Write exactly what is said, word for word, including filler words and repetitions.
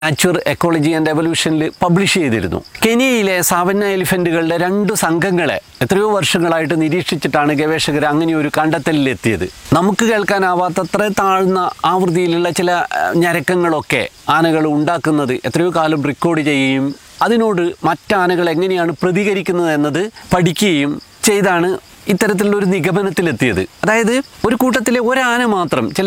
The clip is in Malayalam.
നാച്ചുർ എക്കോളജി ആൻഡ് എവല്യൂഷനിൽ പബ്ലിഷ് ചെയ്തിരുന്നു. കെനിയയിലെ സാവന്ന എലിഫൻറ്റുകളുടെ രണ്ട് സംഘങ്ങളെ എത്രയോ വർഷങ്ങളായിട്ട് നിരീക്ഷിച്ചിട്ടാണ് ഗവേഷകർ അങ്ങനെ ഒരു കണ്ടെത്തലിലെത്തിയത്. നമുക്ക് കേൾക്കാനാവാത്തത്ര താഴ്ന്ന ആവൃത്തിയിലുള്ള ചില ഞരക്കങ്ങളൊക്കെ ആനകൾ ഉണ്ടാക്കുന്നത് എത്രയോ കാലം റെക്കോർഡ് ചെയ്യുകയും അതിനോട് മറ്റാനകൾ എങ്ങനെയാണ് പ്രതികരിക്കുന്നത് എന്നത് പഠിക്കുകയും ചെയ്താണ് ഇത്തരത്തിലുള്ളൊരു നിഗമനത്തിലെത്തിയത്. അതായത് ഒരു കൂട്ടത്തിലെ ഒരാന മാത്രം ചില